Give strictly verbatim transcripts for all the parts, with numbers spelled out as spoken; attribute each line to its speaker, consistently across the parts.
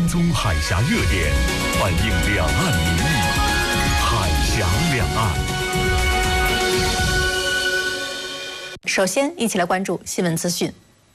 Speaker 1: 踪海峡热点，反映两岸民意。海峡两岸。
Speaker 2: 首先，一起来关注新闻资讯。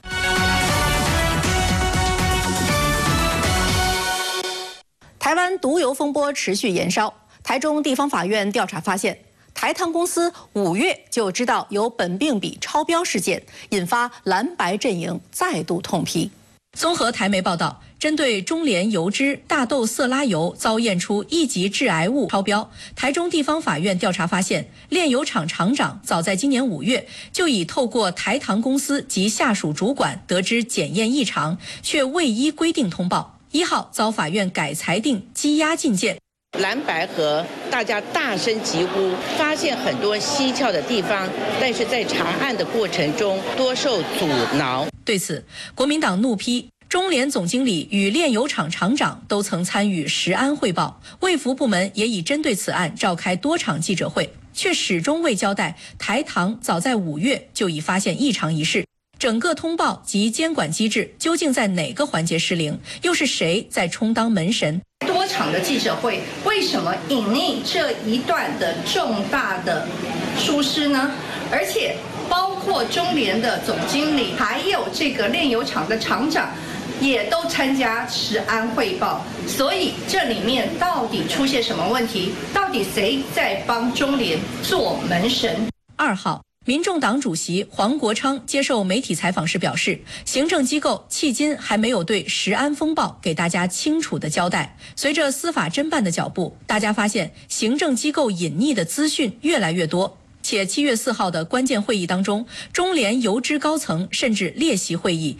Speaker 2: 台湾毒油风波持续延烧，台中地方法院调查发现，台糖公司五月就知道有苯并芘超标事件，引发蓝白阵营再度痛批。综合台媒报道，针对中联油脂大豆色拉油遭验出一级致癌物超标，台中地方法院调查发现，炼油厂厂长早在今年五月就已透过台糖公司及下属主管得知检验异常，却未依规定通报。一号遭法院改裁定羁押禁见。
Speaker 3: 蓝白河大家大声疾呼，发现很多蹊跷的地方，但是在查案的过程中多受阻挠。
Speaker 2: 对此，国民党怒批中联总经理与炼油厂厂长都曾参与食安汇报，卫福部门也已针对此案召开多场记者会，却始终未交代台糖早在五月就已发现异常一事。整个通报及监管机制究竟在哪个环节失灵？又是谁在充当门神？
Speaker 4: 多场的记者会，为什么隐匿这一段的重大的疏失呢？而且包括中联的总经理，还有这个炼油厂的厂长，也都参加食安汇报。所以这里面到底出现什么问题？到底谁在帮中联做门神？
Speaker 2: 二号。民众党主席黄国昌接受媒体采访时表示，行政机构迄今还没有对食安风暴给大家清楚的交代。随着司法侦办的脚步，大家发现行政机构隐匿的资讯越来越多。且七月四号的关键会议当中，中联油脂高层甚至列席会议，